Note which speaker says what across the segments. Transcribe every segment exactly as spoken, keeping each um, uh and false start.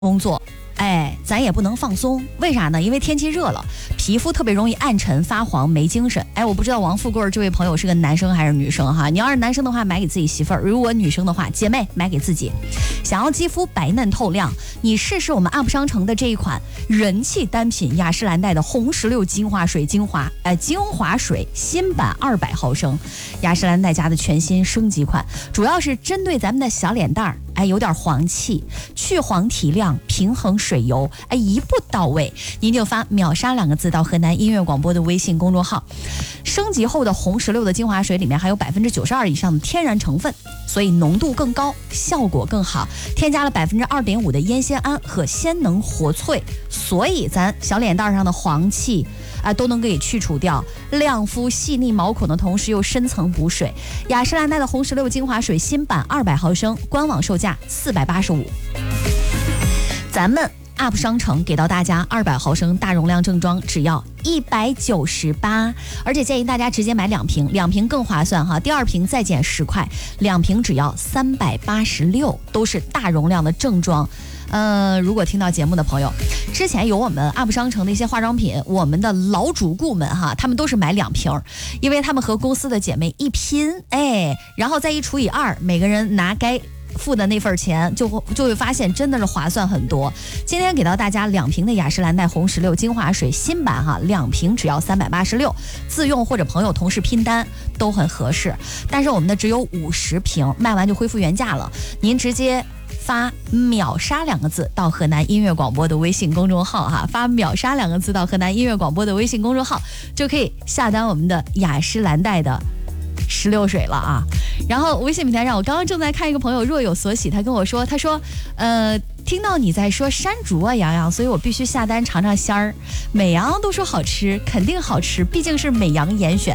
Speaker 1: 工作，哎，咱也不能放松，为啥呢？因为天气热了，皮肤特别容易暗沉发黄，没精神。哎，我不知道王富贵这位朋友是个男生还是女生哈？你要是男生的话，买给自己媳妇儿；如果女生的话，姐妹买给自己。想要肌肤白嫩透亮，你试试我们 U P 商城的这一款人气单品雅诗兰黛的红石榴精华水精华，呃，精华水新版二百毫升，雅诗兰黛家的全新升级款，主要是针对咱们的小脸蛋儿。哎，有点黄气，去黄提亮，平衡水油，哎，一步到位。您就发秒杀两个字到河南音乐广播的微信公众号。升级后的红石榴的精华水里面还有百分之九十二以上的天然成分，所以浓度更高，效果更好。添加了百分之二点五的烟酰胺和鲜能活萃，所以咱小脸蛋上的黄气啊都能给去除掉，亮肤细腻毛孔的同时又深层补水。雅诗兰黛的红石榴精华水新版二百毫升，官网售价四百八十五。咱们 U P 商城给到大家二百毫升大容量正装只要一百九十八，而且建议大家直接买两瓶，两瓶更划算哈。第二瓶再减十块，两瓶只要三百八十六，都是大容量的正装。呃，如果听到节目的朋友，之前有我们 U P 商城的一些化妆品，我们的老主顾们哈，他们都是买两瓶，因为他们和公司的姐妹一拼，哎，然后再一除以二，每个人拿该付的那份钱，就会就会发现真的是划算很多。今天给到大家两瓶的雅诗兰黛红石榴精华水新版哈，两瓶只要三百八十六，自用或者朋友同事拼单都很合适。但是我们的只有五十瓶，卖完就恢复原价了。您直接发秒杀两个字到河南音乐广播的微信公众号哈，发秒杀两个字到河南音乐广播的微信公众号，就可以下单我们的雅诗兰黛的石榴水了啊。然后微信平台上，我刚刚正在看一个朋友若有所喜，他跟我说，他说呃听到你在说山竹啊洋洋，所以我必须下单尝尝鲜儿。美羊都说好吃，肯定好吃，毕竟是美羊严选。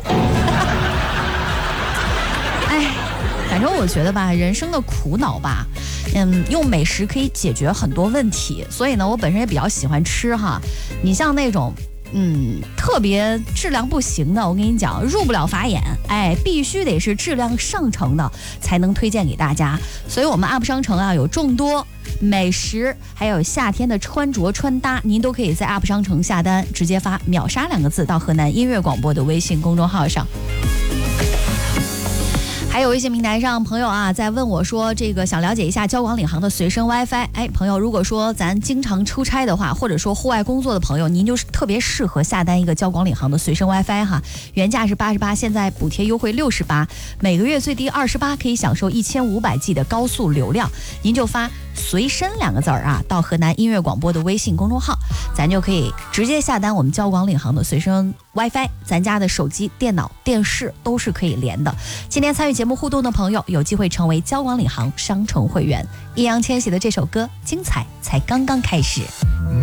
Speaker 1: 哎，反正我觉得吧，人生的苦恼吧，嗯，用美食可以解决很多问题，所以呢，我本身也比较喜欢吃哈。你像那种嗯，特别质量不行的，我跟你讲，入不了法眼，哎，必须得是质量上乘的才能推荐给大家。所以我们 U P 商城啊有众多美食，还有夏天的穿着穿搭，您都可以在 U P 商城下单，直接发秒杀两个字到河南音乐广播的微信公众号上。还有微信平台上朋友啊在问我说，这个想了解一下交广领航的随身 WiFi。哎，朋友，如果说咱经常出差的话，或者说户外工作的朋友，您就是特别适合下单一个交广领航的随身 WiFi 哈。原价是八十八，现在补贴优惠六十八，每个月最低二十八，可以享受一千五百 G 的高速流量。您就发随身两个字儿啊到河南音乐广播的微信公众号，咱就可以直接下单我们交广领航的随身 WiFi， 咱家的手机、电脑、电视都是可以连的。今天参与节目互动的朋友有机会成为交广领航商城会员。易烊千玺的这首歌精彩才刚刚开始。